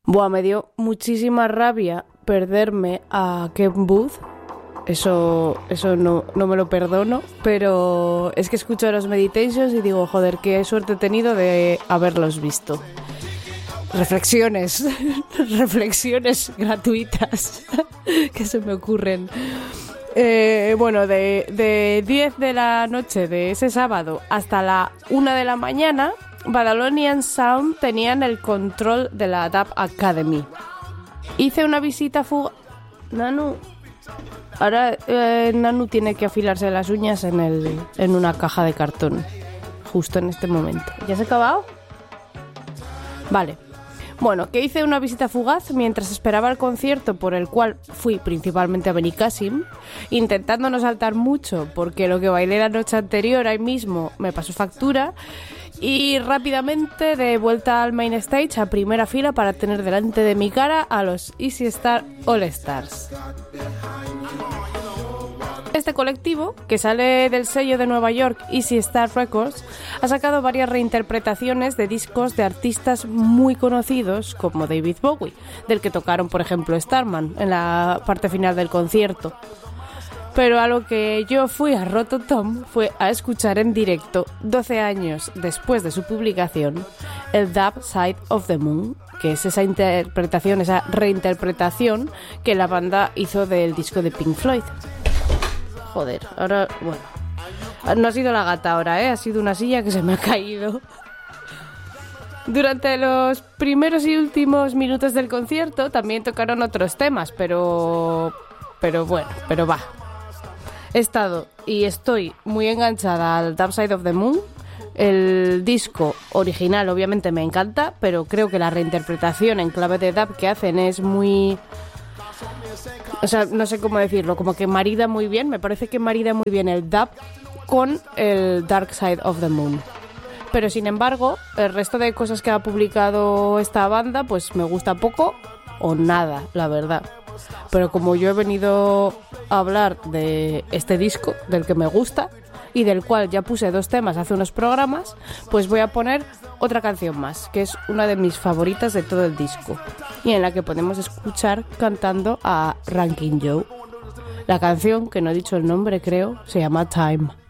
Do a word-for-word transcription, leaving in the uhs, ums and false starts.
Buah, me dio muchísima rabia perderme a Ken Booth. Eso, eso no, no me lo perdono, pero es que escucho los Meditations y digo, joder, qué suerte he tenido de haberlos visto. Reflexiones, reflexiones gratuitas que se me ocurren. Eh, bueno, de, de diez de la noche de ese sábado hasta la una de la mañana, Babylonian Sound tenían el control de la Dub Academy. Hice una visita fugaz... Nanu... Ahora eh, Nanu tiene que afilarse las uñas en, el, en una caja de cartón. Justo en este momento. ¿Ya se ha acabado? Vale. Bueno, que hice una visita fugaz mientras esperaba el concierto, por el cual fui principalmente a Benicàssim, intentando no saltar mucho porque lo que bailé la noche anterior ahí mismo me pasó factura, y rápidamente de vuelta al main stage a primera fila para tener delante de mi cara a los Easy Star All Stars. Este colectivo, que sale del sello de Nueva York Easy Star Records, ha sacado varias reinterpretaciones de discos de artistas muy conocidos como David Bowie, del que tocaron, por ejemplo, Starman en la parte final del concierto. Pero a lo que yo fui a Rototom fue a escuchar en directo, doce años después de su publicación, el Dark Side of the Moon, que es esa interpretación, esa reinterpretación que la banda hizo del disco de Pink Floyd. Joder, ahora, bueno, no ha sido la gata ahora, ¿eh? Ha sido una silla que se me ha caído. Durante los primeros y últimos minutos del concierto también tocaron otros temas, pero... pero bueno, pero va. He estado y estoy muy enganchada al Dark Side of the Moon. El disco original obviamente me encanta, pero creo que la reinterpretación en clave de dub que hacen es muy... O sea, no sé cómo decirlo, como que marida muy bien, me parece que marida muy bien el dub con el Dark Side of the Moon. Pero sin embargo, el resto de cosas que ha publicado esta banda, pues me gusta poco o nada, la verdad. Pero como yo he venido a hablar de este disco, del que me gusta, y del cual ya puse dos temas hace unos programas, pues voy a poner otra canción más, que es una de mis favoritas de todo el disco, y en la que podemos escuchar cantando a Ranking Joe. La canción, que no he dicho el nombre creo, se llama Time.